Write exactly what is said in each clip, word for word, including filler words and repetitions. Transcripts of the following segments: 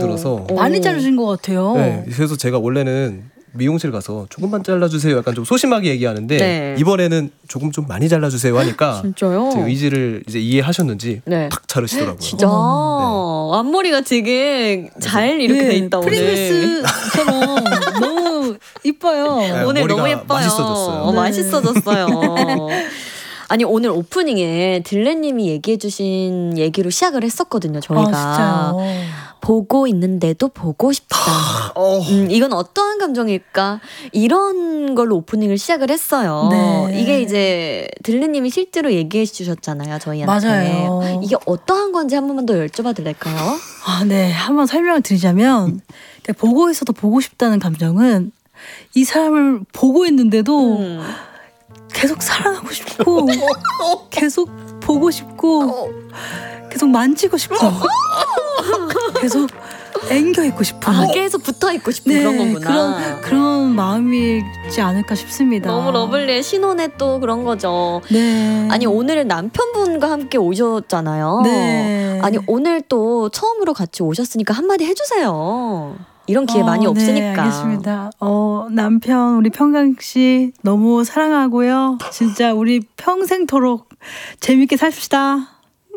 들어서 많이 자르신 것 같아요. 네, 그래서 제가 원래는 미용실 가서 조금만 잘라주세요 약간 좀 소심하게 얘기하는데 네. 이번에는 조금 좀 많이 잘라주세요 하니까 진짜요? 제 의지를 이제 이해하셨는지 네. 탁 자르시더라고요. 진짜 네. 앞머리가 되게 잘 이렇게 네. 돼 있다 오늘. 프링글스처럼 너무 이뻐요. 네, 오늘 너무 예뻐요. 맛있어졌어요. 어, 네. 맛있어졌어요. 아니 오늘 오프닝에 딜레님이 얘기해주신 얘기로 시작을 했었거든요. 저희가 아, 보고 있는데도 보고 싶다. 어. 음, 이건 어떠한 감정일까? 이런 걸로 오프닝을 시작을 했어요. 네. 이게 이제 딜레님이 실제로 얘기해 주셨잖아요. 저희한테. 맞아요. 이게 어떠한 건지 한 번만 더 여쭤봐도 될까요? 아, 네. 한번 설명을 드리자면 보고 있어도 보고 싶다는 감정은 이 사람을 보고 있는데도 음. 계속 사랑하고 싶고 계속 보고 싶고 계속 만지고 싶고 계속 앵겨 있고 싶어. 아, 계속 붙어 있고 싶은 네, 그런 거구나. 그런 그런 마음이지 않을까 싶습니다. 너무 러블리해. 신혼에 또 그런 거죠. 네. 아니 오늘은 남편분과 함께 오셨잖아요. 네. 아니 오늘 또 처음으로 같이 오셨으니까 한마디 해주세요. 이런 기회 어, 많이 없으니까. 네, 알겠습니다. 어, 남편 우리 평강 씨 너무 사랑하고요. 진짜 우리 평생토록 재밌게 삽시다.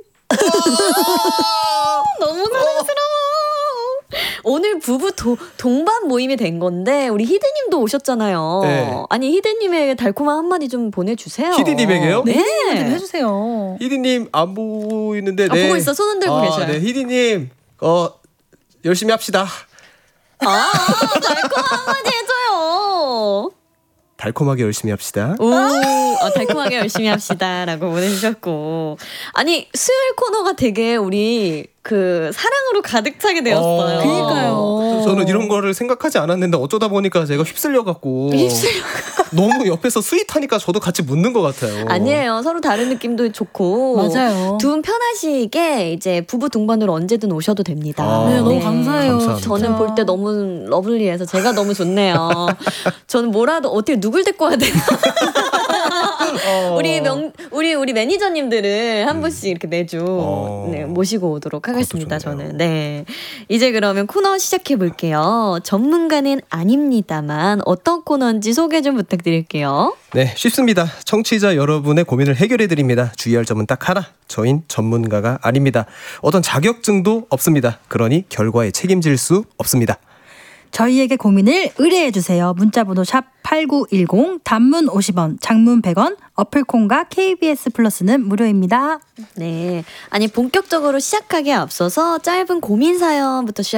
너무 사랑스러워. 오늘 부부 도, 동반 모임이 된 건데 우리 희대님도 오셨잖아요. 네. 아니 희대님에게 달콤한 한마디 좀 보내주세요. 희디님에게요? 네. 희디님한테 해주세요. 희디님 안 보이는데 아, 네. 보고 있어. 손 흔들고 아, 계셔요. 네, 희디님 어 열심히 합시다. 아, 달콤한 한마디 해줘요. 달콤하게 열심히 합시다. 오, 아, 달콤하게 열심히 합시다라고 보내주셨고, 아니 수요일 코너가 되게 우리 그 사랑으로 가득 차게 되었어요. 어, 그러니까요. 저는 이런 거를 생각하지 않았는데 어쩌다 보니까 제가 휩쓸려 갖고 휩쓸려 너무 옆에서 스윗하니까 저도 같이 묻는 것 같아요. 아니에요. 서로 다른 느낌도 좋고. 맞아요. 두 분 편하시게 이제 부부 동반으로 언제든 오셔도 됩니다. 아, 네, 너무 네. 감사해요. 감사합니다. 저는 볼 때 너무 러블리해서 제가 너무 좋네요. 저는 뭐라도 어떻게 누굴 데리고 와야 되나. 어. 우리 명 우리 우리 매니저님들을 한 음. 분씩 이렇게 매주 어. 네, 모시고 오도록 하겠습니다. 그것도 좋네요. 저는 네 이제 그러면 코너 시작해 볼게요. 전문가는 아닙니다만 어떤 코너인지 소개 좀 부탁드릴게요. 네, 쉽습니다. 청취자 여러분의 고민을 해결해 드립니다. 주의할 점은 딱 하나. 저흰 전문가가 아닙니다. 어떤 자격증도 없습니다. 그러니 결과에 책임질 수 없습니다. 저희에게 고민을 의뢰해주세요. 문자번호 샵 팔구일공, 단문 오십 원, 장문 백 원, 어플콘과 케이비에스 플러스는 무료입니다. 네, 아니 본격적으로 시작하기에 앞서서 짧은 고민 사연부터 시작.